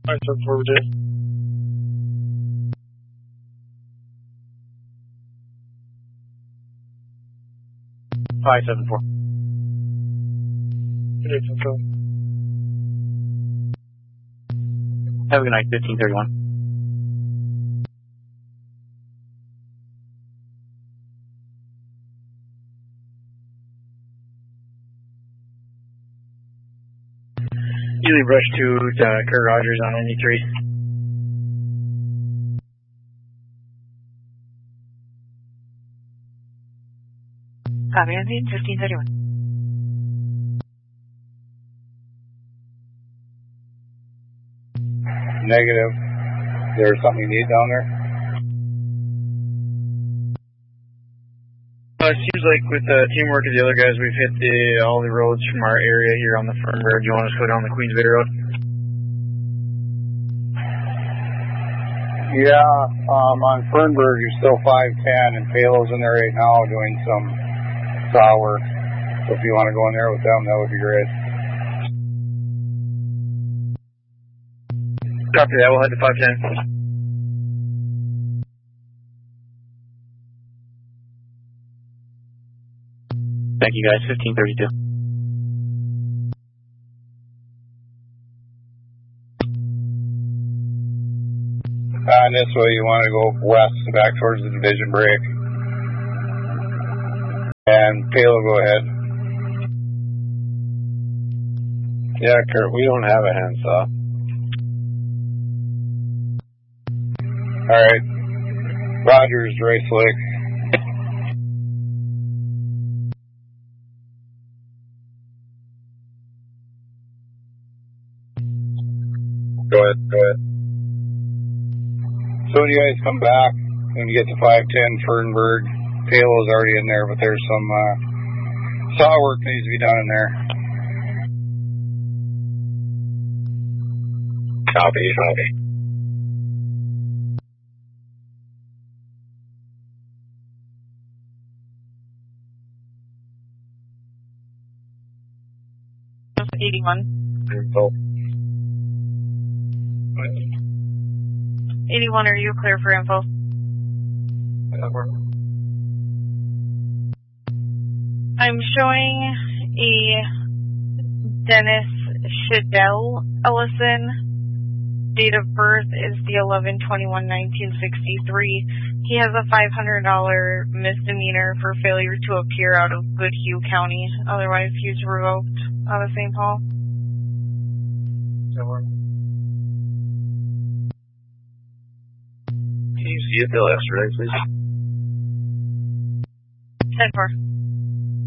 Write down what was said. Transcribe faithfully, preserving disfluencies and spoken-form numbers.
five seven four, Virginia. five seven four. Good day, Central. Have a good night, fifteen thirty-one. Ely Brush two to Kurt Rogers on ninety-three. Copy, Nancy, fifteen thirty-one. Negative. Is there something you need down there? Uh, it seems like with the teamwork of the other guys, we've hit the, all the roads from our area here on the Fernburg. Do you want us to go down the Queens Bay Road? Yeah, um, on Fernburg, you're still five ten, and Palo's in there right now doing some saw work. So if you want to go in there with them, that would be great. Copy that, we'll head to five ten. Thank you guys, fifteen thirty-two. Uh, and this way you want to go west back towards the division break. And Palo, go ahead. Yeah, Kurt, we don't have a handsaw. Alright. Rogers, Race Lake. Go ahead, go ahead. So when you guys come back, when you get to five ten Fernburg, Palo's already in there, but there's some uh, saw work that needs to be done in there. Copy, copy. eighty-one. Info. eighty-one, are you clear for info? I'm showing a Dennis Shadell Ellison. Date of birth is the eleven twenty-one nineteen sixty-three. He has a five hundred dollars misdemeanor for failure to appear out of Goodhue County. Otherwise, he's revoked out of Saint Paul. Can you see it, Bill, yesterday, please? ten four.